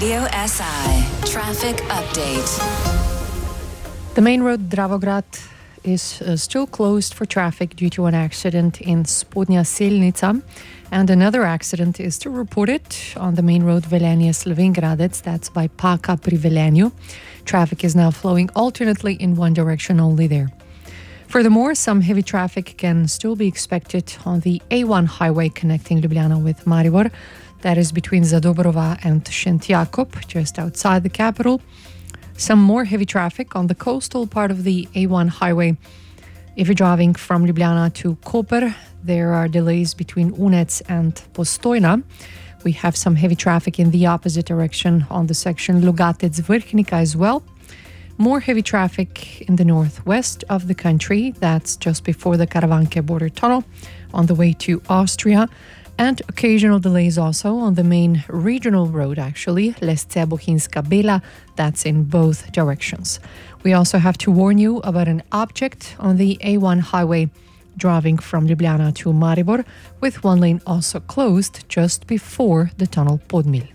Radio SI traffic update. The main road Dravograd is still closed for traffic due to an accident in Spodnja Selnica, and another accident is still reported on the main road Velenje-Slovenj Gradec, that's by Paka pri Velenju. Traffic is now flowing alternately in one direction only there. Furthermore, some heavy traffic can still be expected on the A1 highway connecting Ljubljana with Maribor. That is between Zadobrova and Šentjakob, just outside the capital. Some more heavy traffic on the coastal part of the A1 highway. If you're driving from Ljubljana to Koper, there are delays between Unec and Postojna. We have some heavy traffic in the opposite direction on the section Logatec-Vrhnika as well. More heavy traffic in the northwest of the country, that's just before the Karavanke border tunnel on the way to Austria, and occasional delays also on the main regional road actually, Lesce-Bohinjska-Bela, that's in both directions. We also have to warn you about an object on the A1 highway driving from Ljubljana to Maribor, with one lane also closed just before the tunnel Podmilj.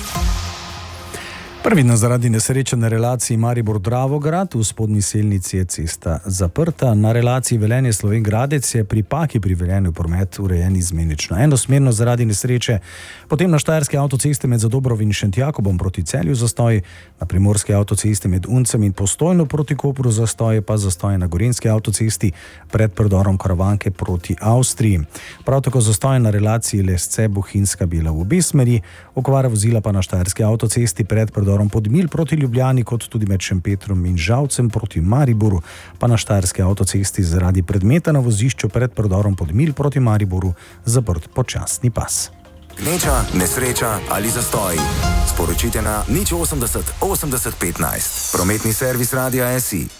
Previdno zaradi nesreče na relaciji Maribor-Dravograd, v Spodnji Selnici je cesta zaprta. Na relaciji Velenje-Slovenj Gradec je pri Paki pri Velenju promet urejen izmenično enosmerno zaradi nesreče. Potem na štajerski avtocesti med Zadobrovo in Šentjakobom proti Celju zastoj, na primorski avtocesti med Uncem in Postojno proti Kopru zastoj, pa zastoj na gorenjski avtocesti pred predorom Karavanke proti Avstriji. Prav tako zastoj na relaciji Lesce-Bohinjska-Bela v obe smeri, okvara vozila pa na štajerski avtocesti pred predorom Podmilj proti Ljubljani, kot tudi med Šempetrom in Žalcem proti Mariboru, pa na štajerski avtocesti zaradi predmeta na vozišču pred predorom Podmilj proti Mariboru zaprt počasni pas. Gneča, nesreča ali zastoj. Sporočite na 080 80 15. Prometni servis Radia SI.